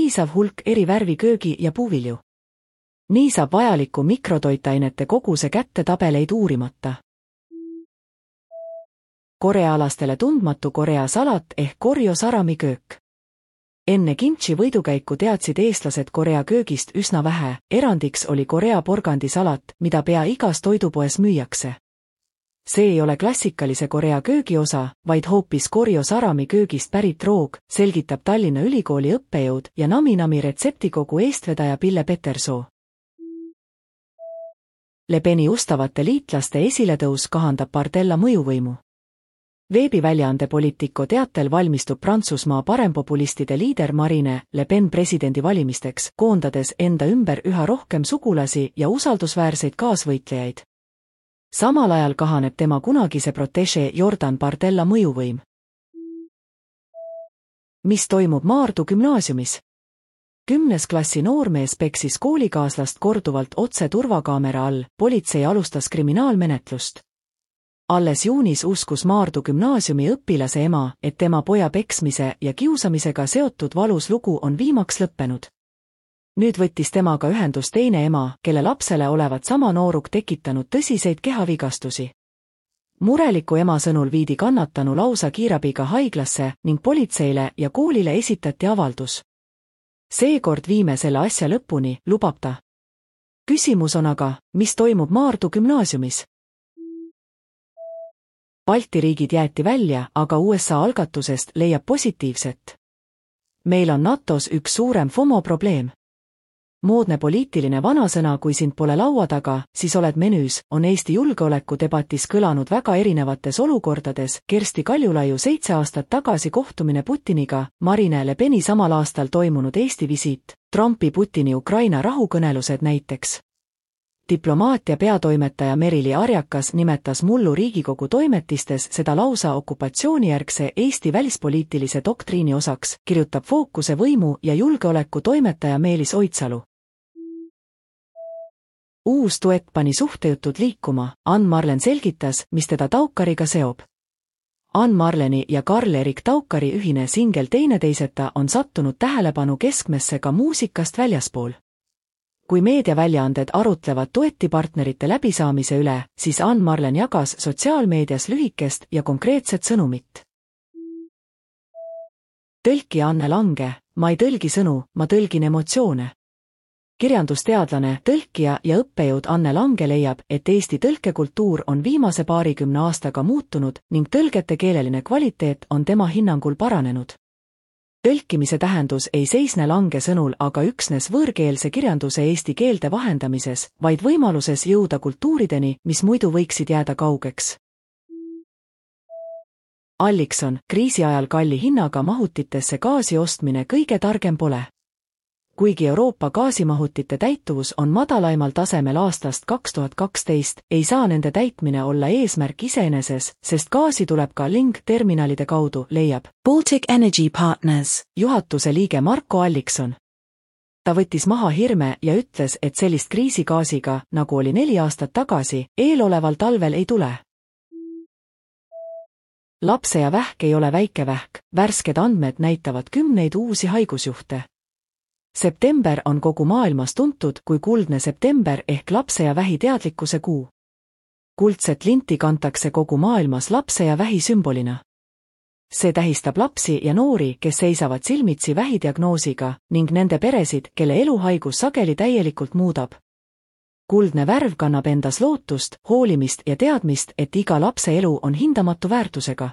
piisav hulk eri värvi köögi- ja puuvilju. Nii saab vajaliku mikrotoitainete koguse kätte tabeleid uurimata. Korealastele tundmatu Korea salat ehk Koryo sarami köök. Enne kimchi võidukäiku teadsid eestlased Korea köögist üsna vähe, erandiks oli Korea porgandisalat, mida pea igas toidupoes müüakse. See ei ole klassikalise Korea köögi osa, vaid hoopis Koryo sarami köögist pärit roog, selgitab Tallinna Ülikooli õppejõud ja Nami retseptikogu eestvedaja Pille Petersoo. Le Peni ustavate liitlaste esiletõus kahandab Bardella mõjuvõimu. Veebiväljaande Politico teatel valmistub Prantsusmaa parempopulistide liider Marine Le Pen presidendivalimisteks, koondades enda ümber üha rohkem sugulasi ja usaldusväärseid kaasvõitlejaid. Samal ajal kahaneb tema kunagise protege Jordan Bardella mõjuvõim. Mis toimub Maardu gümnaasiumis? 10. klassi noormees peksis koolikaaslast korduvalt otse turvakaamera all, politsei alustas kriminaalmenetlust. Alles juunis uskus Maardu gümnaasiumi õpilase ema, et tema poja peksmise ja kiusamisega seotud valus lugu on viimaks lõppenud. Nüüd võttis temaga ühendust teine ema, kelle lapsele olevat sama nooruk tekitanud tõsiseid kehavigastusi. Mureliku ema sõnul viidi kannatanu lausa kiirabiga haiglasse ning politseile ja koolile esitati avaldus. Seekord viime selle asja lõpuni, lubab ta. Küsimus on aga, mis toimub Maardu gümnaasiumis? Balti riigid jäeti välja, aga USA algatusest leiab positiivset. Meil on NATOs üks suurem FOMO probleem. Moodne poliitiline vanasõna, kui sind pole laua taga, siis oled menüüs, on Eesti julgeolekudebatis kõlanud väga erinevates olukordades. Kersti Kaljulaiu 7 aastat tagasi kohtumine Putiniga, Marine Le Peni samal aastal toimunud Eesti visiit, Trumpi Putini Ukraina rahukõnelused näiteks. Diplomaatia peatoimetaja Merili Arjakas nimetas mullu Riigikogu toimetistes seda lausa okupatsioonijärgse Eesti välispoliitilise doktriini osaks, kirjutab Fookuse võimu ja julgeoleku toimetaja Meelis Oidsalu. Uus duett pani suhtejutud liikuma, Ann Marlen selgitas, mis teda Taukariga seob. Ann Marleni ja Karl-Erik Taukari ühine singel Teineteiseta on sattunud tähelepanu keskmesse ka muusikast väljaspool. Kui meediaväljaanded arutlevad duetipartnerite läbisaamise üle, siis Ann Marlen jagas sotsiaalmeedias lühikest ja konkreetset sõnumit. Tõlkija Anne Lange, ma ei tõlgi sõnu, ma tõlgin emotsioone. Kirjandusteadlane, tõlkija ja õppejõud Anne Lange leiab, et Eesti tõlkekultuur on viimase paarikümne aastaga muutunud ning tõlgete keeleline kvaliteet on tema hinnangul paranenud. Tõlkimise tähendus ei seisne Lange sõnul aga üksnes võõrkeelse kirjanduse eesti keelde vahendamises, vaid võimaluses jõuda kultuurideni, mis muidu võiksid jääda kaugeks. Allikson, kriisi ajal kalli hinnaga mahutitesse gaasi ostmine kõige targem pole. Kuigi Euroopa gaasimahutite täituvus on madalaimal tasemel aastast 2012, ei saa nende täitmine olla eesmärk iseeneses, sest gaasi tuleb ka link-terminalide kaudu, leiab Baltic Energy Partners juhatuse liige Marko Allikson. Ta võttis maha hirme ja ütles, et sellist kriisigaasiga, nagu oli 4 aastat tagasi, eeloleval talvel ei tule. Lapse ja vähk ei ole väike vähk, värsked andmed näitavad 10 uusi haigusjuhte. September on kogu maailmas tuntud kui kuldne september ehk lapse ja vähi teadlikkuse kuu. Kuldset linti kantakse kogu maailmas lapse ja vähi sümbolina. See tähistab lapsi ja noori, kes seisavad silmitsi vähidiagnoosiga, ning nende peresid, kelle eluhaigus sageli täielikult muudab. Kuldne värv kannab endas lootust, hoolimist ja teadmist, et iga lapse elu on hindamatu väärtusega.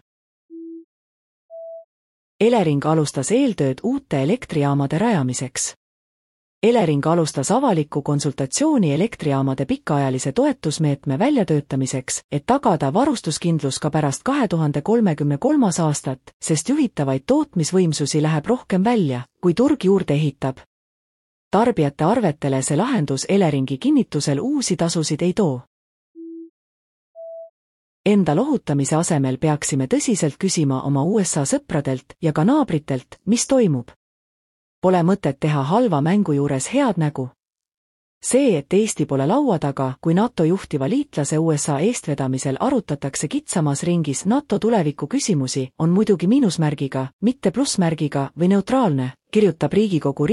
Elering alustas eeltööd uute elektrijaamade rajamiseks. Elering alustas avalikku konsultatsiooni elektrijaamade pikaajalise toetusmeetme väljatöötamiseks, et tagada varustuskindlus ka pärast 2033. aastat, sest juhitavaid tootmisvõimsusi läheb rohkem välja, kui turg juurde ehitab. Tarbijate arvetele see lahendus Eleringi kinnitusel uusi tasusid ei too. Enda lohutamise asemel peaksime tõsiselt küsima oma USA sõpradelt ja ka naabritelt, mis toimub. Pole mõtet teha halva mängu juures head nägu. See, et Eesti pole laua taga, kui NATO juhtiva liitlase USA eestvedamisel arutatakse kitsamas ringis NATO tuleviku küsimusi, on muidugi miinusmärgiga, mitte plussmärgiga või neutraalne, kirjutab Riigikogu